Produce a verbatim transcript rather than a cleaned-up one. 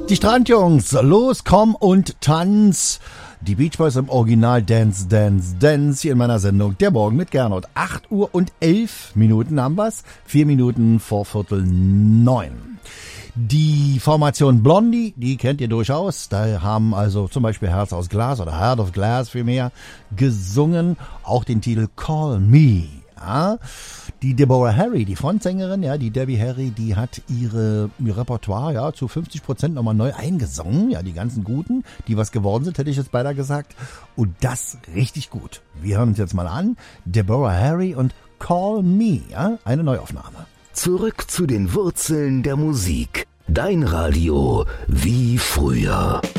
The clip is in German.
Die Strandjungs, los, komm und tanz. Die Beach Boys im Original Dance, Dance, Dance hier in meiner Sendung Der Morgen mit Gernot. acht Uhr und elf Minuten haben wir's. Vier Minuten vor Viertel neun. Die Formation Blondie, die kennt ihr durchaus. Da haben also zum Beispiel Herz aus Glas oder Heart of Glass vielmehr gesungen. Auch den Titel Call Me. Ja. Die Deborah Harry, die Frontsängerin, ja, die Debbie Harry, die hat ihre, ihr Repertoire ja zu fünfzig Prozent nochmal neu eingesungen. Ja, die ganzen Guten, die was geworden sind, hätte ich jetzt beinahe gesagt. Und das richtig gut. Wir hören uns jetzt mal an. Deborah Harry und Call Me, ja, eine Neuaufnahme. Zurück zu den Wurzeln der Musik. Dein Radio wie früher.